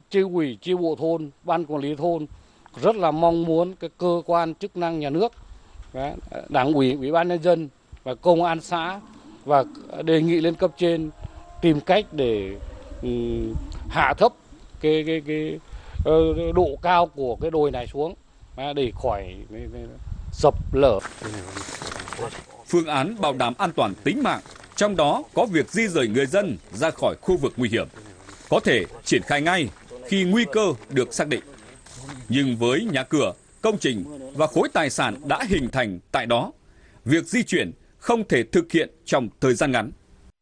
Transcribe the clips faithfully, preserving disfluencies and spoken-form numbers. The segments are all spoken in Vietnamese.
chi ủy, chi bộ thôn, ban quản lý thôn rất là mong muốn cái cơ quan chức năng nhà nước, đảng ủy, ủy ban nhân dân và công an xã và đề nghị lên cấp trên tìm cách để um, hạ thấp cái cái cái uh, độ cao của cái đồi này xuống để khỏi sập lở. Phương án bảo đảm an toàn tính mạng, trong đó có việc di rời người dân ra khỏi khu vực nguy hiểm, có thể triển khai ngay khi nguy cơ được xác định. Nhưng với nhà cửa, công trình và khối tài sản đã hình thành tại đó, việc di chuyển không thể thực hiện trong thời gian ngắn.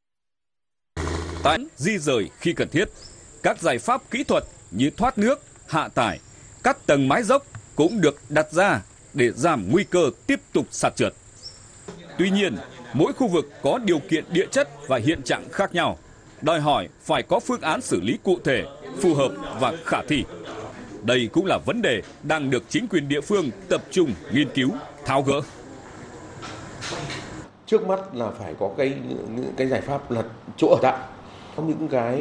Tại di rời khi cần thiết, các giải pháp kỹ thuật như thoát nước, hạ tải, cắt tầng mái dốc cũng được đặt ra để giảm nguy cơ tiếp tục sạt trượt. Tuy nhiên, mỗi khu vực có điều kiện địa chất và hiện trạng khác nhau, đòi hỏi phải có phương án xử lý cụ thể, phù hợp và khả thi. Đây cũng là vấn đề đang được chính quyền địa phương tập trung nghiên cứu, tháo gỡ. Trước mắt là phải có cái những cái giải pháp là chỗ ở tạm, có những cái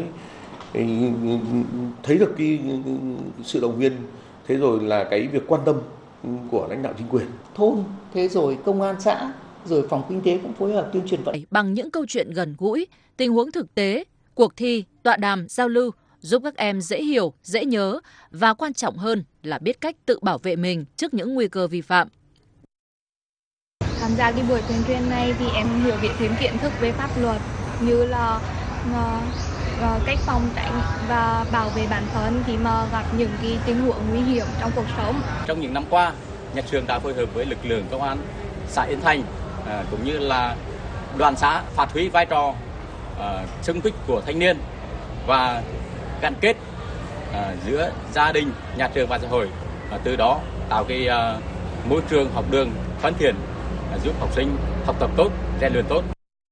thấy được cái sự động viên, thế rồi là cái việc quan tâm của lãnh đạo chính quyền thôn, thế rồi công an xã, rồi phòng kinh tế cũng phối hợp tuyên truyền vận. Bằng những câu chuyện gần gũi, tình huống thực tế, cuộc thi, tọa đàm, giao lưu giúp các em dễ hiểu, dễ nhớ và quan trọng hơn là biết cách tự bảo vệ mình trước những nguy cơ vi phạm. Tham gia cái buổi tuyên truyền này thì em hiểu biết thêm kiến thức về pháp luật như là uh, cách phòng tránh và bảo vệ bản thân khi mà gặp những cái tình huống nguy hiểm trong cuộc sống. Trong những năm qua, nhà trường đã phối hợp với lực lượng công an xã Yên Thành uh, cũng như là đoàn xã phát huy vai trò uh, xung kích của thanh niên và gắn kết uh, giữa gia đình, nhà trường và xã hội, và từ đó tạo cái uh, môi trường học đường thân thiện, uh, giúp học sinh học tập tốt, rèn luyện tốt.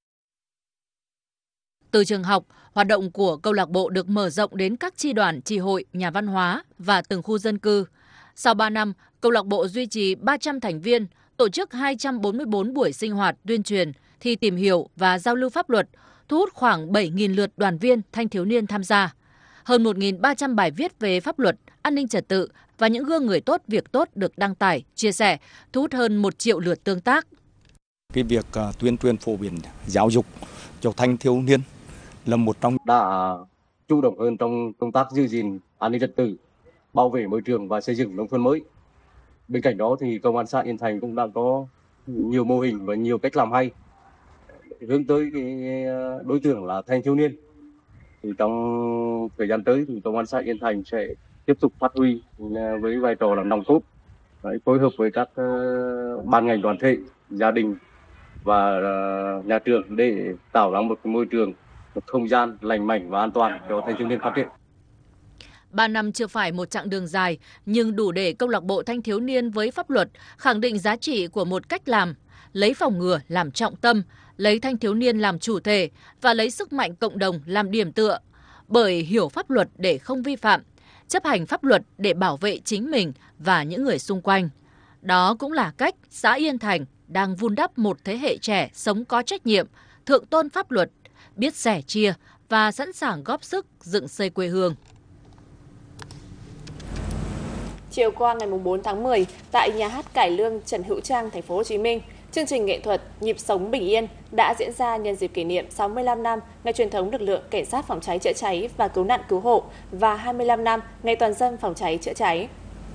Từ trường học, hoạt động của câu lạc bộ được mở rộng đến các chi đoàn, chi hội, nhà văn hóa và từng khu dân cư. Sau ba năm, câu lạc bộ duy trì ba trăm thành viên, tổ chức hai trăm bốn mươi tư buổi sinh hoạt tuyên truyền, thi tìm hiểu và giao lưu pháp luật, thu hút khoảng bảy nghìn lượt đoàn viên thanh thiếu niên tham gia. Hơn một nghìn ba trăm bài viết về pháp luật, an ninh trật tự và những gương người tốt, việc tốt được đăng tải, chia sẻ, thu hút hơn một triệu lượt tương tác. Cái việc uh, tuyên truyền phổ biến giáo dục cho thanh thiếu niên là một trong đã chủ động hơn trong công tác giữ gìn an ninh trật tự, bảo vệ môi trường và xây dựng nông thôn mới. Bên cạnh đó thì công an xã Yên Thành cũng đã có nhiều mô hình và nhiều cách làm hay hướng tới cái đối tượng là thanh thiếu niên. Thì trong thời gian tới thì công an xã Yên Thành sẽ tiếp tục phát huy với vai trò làm nòng cốt, phối hợp với các ban ngành đoàn thể, gia đình và nhà trường để tạo ra một cái môi trường, một không gian lành mạnh và an toàn cho thanh thiếu niên phát triển. Ba năm chưa phải một chặng đường dài, nhưng đủ để câu lạc bộ thanh thiếu niên với pháp luật khẳng định giá trị của một cách làm, lấy phòng ngừa làm trọng tâm, lấy thanh thiếu niên làm chủ thể và lấy sức mạnh cộng đồng làm điểm tựa. Bởi hiểu pháp luật để không vi phạm, chấp hành pháp luật để bảo vệ chính mình và những người xung quanh. Đó cũng là cách xã Yên Thành đang vun đắp một thế hệ trẻ sống có trách nhiệm, thượng tôn pháp luật, biết sẻ chia và sẵn sàng góp sức dựng xây quê hương. Chiều qua ngày bốn tháng mười, tại nhà hát cải lương Trần Hữu Trang, thành phố Hồ Chí Minh, chương trình nghệ thuật Nhịp sống bình yên đã diễn ra nhân dịp kỷ niệm sáu mươi lăm năm ngày truyền thống lực lượng cảnh sát phòng cháy chữa cháy và cứu nạn cứu hộ và hai mươi lăm năm ngày toàn dân phòng cháy chữa cháy.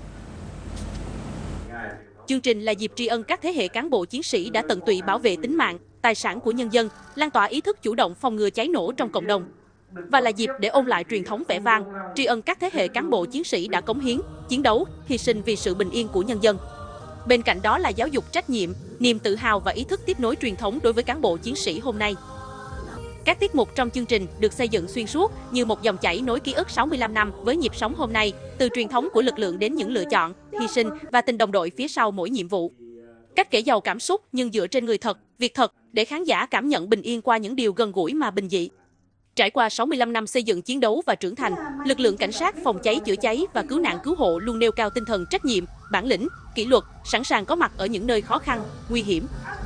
Chương trình là dịp tri ân các thế hệ cán bộ chiến sĩ đã tận tụy bảo vệ tính mạng, tài sản của nhân dân, lan tỏa ý thức chủ động phòng ngừa cháy nổ trong cộng đồng. Và là dịp để ôn lại truyền thống vẻ vang, tri ân các thế hệ cán bộ chiến sĩ đã cống hiến, chiến đấu, hy sinh vì sự bình yên của nhân dân. Bên cạnh đó là giáo dục trách nhiệm, niềm tự hào và ý thức tiếp nối truyền thống đối với cán bộ chiến sĩ hôm nay. Các tiết mục trong chương trình được xây dựng xuyên suốt như một dòng chảy nối ký ức sáu mươi lăm năm với nhịp sống hôm nay, từ truyền thống của lực lượng đến những lựa chọn, hy sinh và tình đồng đội phía sau mỗi nhiệm vụ. Cách kể giàu cảm xúc nhưng dựa trên người thật, việc thật để khán giả cảm nhận bình yên qua những điều gần gũi mà bình dị. Trải qua sáu mươi lăm năm xây dựng, chiến đấu và trưởng thành, lực lượng cảnh sát phòng cháy chữa cháy và cứu nạn cứu hộ luôn nêu cao tinh thần trách nhiệm, bản lĩnh, kỷ luật, sẵn sàng có mặt ở những nơi khó khăn, nguy hiểm.